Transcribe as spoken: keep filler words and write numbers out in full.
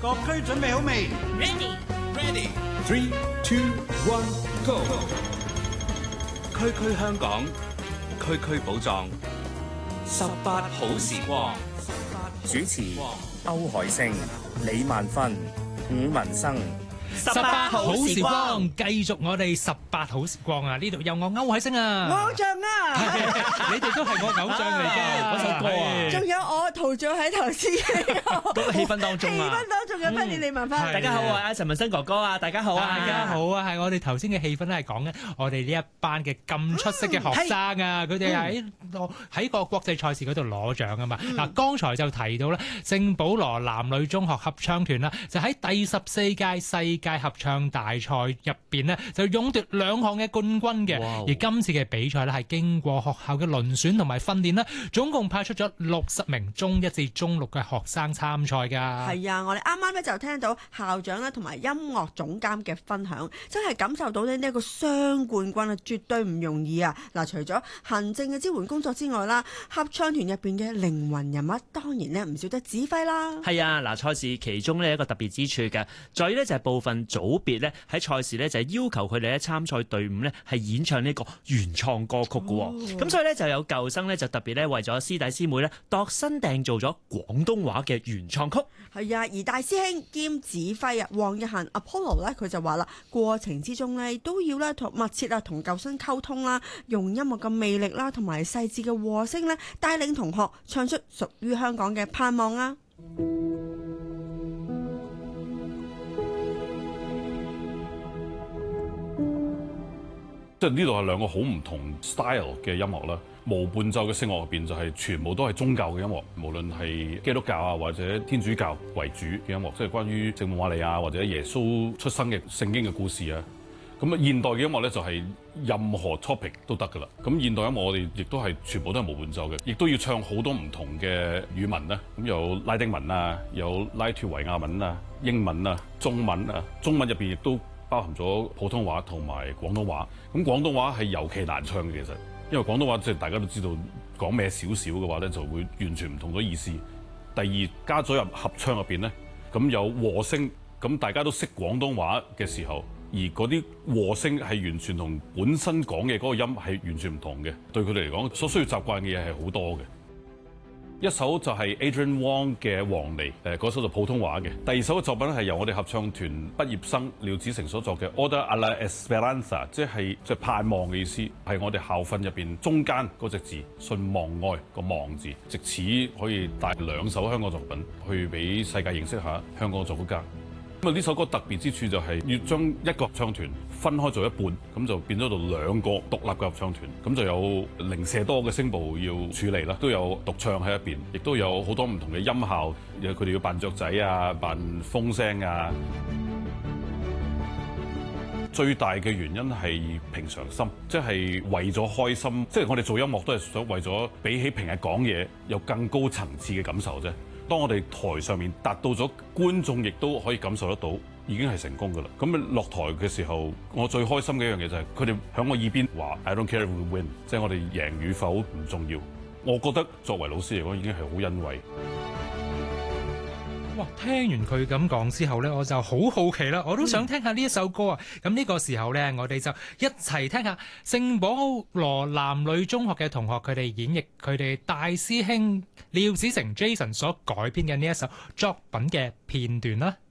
各區準備好未 Ready Ready Three, two, one, go！ 區區香港，區區寶藏，十八好時光。 主持歐海星、李萬芬、伍文生。 十八好時光， 繼續我哋十八好時光啊！呢度有我歐海星啊， 我偶像啊， 你哋都係我偶像嚟嘅嗰首歌啊， 仲有我陶醉喺頭先嗰個氣氛當中啊， 氣氛當中嘅芬妮李文芬， 大家好啊，阿陳文新哥哥啊，大家好啊， 大家好啊，係我哋頭先嘅氣氛咧係講緊我哋呢一班嘅咁出色嘅學生啊，佢哋喺喺個國際賽事嗰度攞獎啊嘛。嗱，剛才就提到咧，聖保羅男女中學合唱團啦，就喺第十四屆世界合唱大賽入邊呢，就勇奪兩項嘅冠軍嘅。而今次嘅比賽呢，係經過學校嘅遴選同埋訓練啦，總共派出咗六十名中一至中六嘅學生參賽㗎。 係啊，我哋啱啱咧就聽到校長咧同埋音樂總監嘅分享，真係感受到咧呢一個雙冠軍啊，絕對唔容易啊！嗱，除咗行政嘅支援工作之外啦，合唱團入邊嘅靈魂人物當然咧唔少得指揮啦。 係啊，嗱，賽事其中呢一個特別之處嘅，在於呢就係部分組別咧喺賽事咧就係要求佢哋咧參賽隊伍咧係演唱呢個原創歌曲嘅喎，咁、哦、所以咧就有舊生咧就特別咧為咗師弟師妹咧度身訂做咗廣東話嘅原創曲。 係啊，而大師兄兼指揮啊黃日恒 Apollo 咧佢就話啦，過程之中咧都要咧同密切啊同舊生溝通啦，用音樂嘅魅力啦同埋細緻嘅和聲咧帶領同學唱出屬於香港嘅盼望啊！ 即係呢度係兩個好唔同 style 嘅音樂啦，無伴奏嘅聲樂入邊就係全部都係宗教嘅音樂，無論係基督教啊或者天主教為主嘅音樂，即係關於聖母瑪利亞或者耶穌出生嘅聖經嘅故事啊。咁啊現代嘅音樂咧就係任何 topic 都得㗎啦。咁現代音樂我哋亦都係全部都係無伴奏嘅，亦都要唱好多唔同嘅語文啦。咁有拉丁文啊，有拉脱維亞文啊、英文啊、中文啊，中文入邊亦都包含咗普通話同埋廣東話，咁廣東話係尤其難唱嘅，其實，因為廣東話即係大家都知道講咩少少嘅話咧，就會完全唔同咗意思。第二加咗入合唱入邊咧，咁有和聲，咁大家都識廣東話嘅時候，而嗰啲和聲係完全同本身講嘅嗰個音係完全唔同嘅，對佢哋嚟講所需要習慣嘅嘢係好多嘅。一首就係 Adrian Wong 嘅《黃鸝》，誒嗰首就普通話嘅。第二首嘅作品係由我哋合唱團畢業生廖子成所作嘅《Oda a la Esperanza》，即係即係盼望嘅意思，係我哋校訓入邊中間嗰隻字，信望愛個望字，藉此可以帶兩首香港作品去俾世界認識下香港嘅作曲家。咁啊！呢首歌特別之處就係要將一個合唱團分開做一半，咁就變咗到兩個獨立嘅合唱團，咁就有零舍多嘅聲部要處理啦，都有獨唱喺一邊，亦都有好多唔同嘅音效，有佢哋要扮雀仔啊、扮風聲啊。最大嘅原因係平常心，即係為咗開心，即係我哋做音樂都係想為咗比起平日講嘢有更高層次嘅感受啫。當我哋台上面達到咗，觀眾亦都可以感受得到，已經係成功㗎啦。咁啊落台嘅時候，我最開心嘅一樣嘢就係佢哋響我耳邊話 I don't care if we win， 即係我哋贏與否唔重要。我覺得作為老師嚟講已經係好欣慰。 哇！聽完佢咁講之後呢，我就好好奇啦，我都想聽下呢一首歌啊！咁呢個時候呢，我哋就一齊聽下聖保羅男女中學嘅同學佢哋演繹佢哋大師兄廖子成 Jason 所改編嘅呢一首作品嘅片段啦。